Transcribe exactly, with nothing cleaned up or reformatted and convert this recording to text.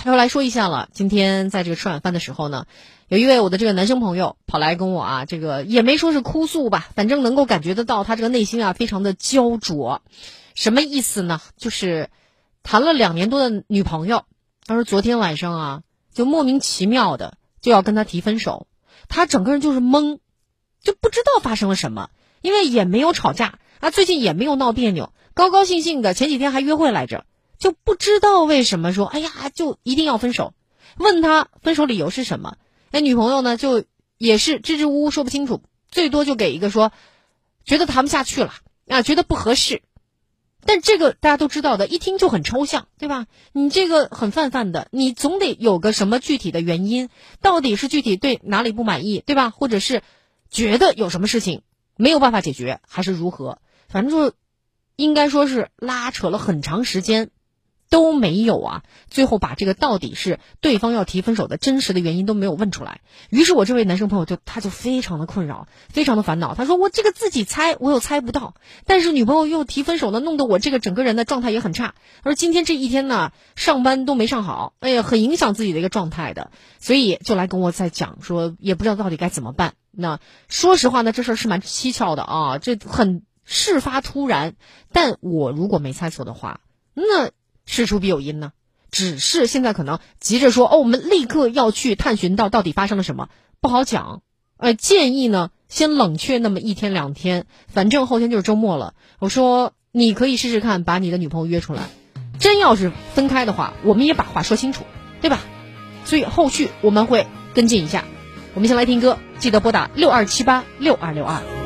要来说一下了，今天在这个吃晚饭的时候呢，有一位我的这个男生朋友跑来跟我啊，这个也没说是哭诉吧，反正能够感觉得到他这个内心啊非常的焦灼。什么意思呢？就是谈了两年多的女朋友，他说昨天晚上啊就莫名其妙的就要跟他提分手，他整个人就是懵，就不知道发生了什么，因为也没有吵架啊，最近也没有闹别扭，高高兴兴的，前几天还约会来着，就不知道为什么说哎呀就一定要分手。问他分手理由是什么，哎，女朋友呢就也是支支吾吾说不清楚，最多就给一个说觉得谈不下去了啊，觉得不合适。但这个大家都知道的，一听就很抽象，对吧？你这个很泛泛的，你总得有个什么具体的原因，到底是具体对哪里不满意，对吧？或者是觉得有什么事情没有办法解决，还是如何？反正就应该说是拉扯了很长时间都没有啊，最后把这个到底是对方要提分手的真实的原因都没有问出来。于是我这位男生朋友就他就非常的困扰，非常的烦恼。他说我这个自己猜我又猜不到，但是女朋友又提分手呢，弄得我这个整个人的状态也很差。他说今天这一天呢上班都没上好，哎呀很影响自己的一个状态的，所以就来跟我在讲说也不知道到底该怎么办。那说实话呢，这事儿是蛮蹊跷的啊，这很事发突然，但我如果没猜错的话，那事出必有因呢，只是现在可能急着说哦，我们立刻要去探寻到到底发生了什么，不好讲。呃，建议呢先冷却那么一天两天，反正后天就是周末了。我说你可以试试看，把你的女朋友约出来，真要是分开的话，我们也把话说清楚，对吧？所以后续我们会跟进一下。我们先来听歌，记得拨打六二七八六二六二。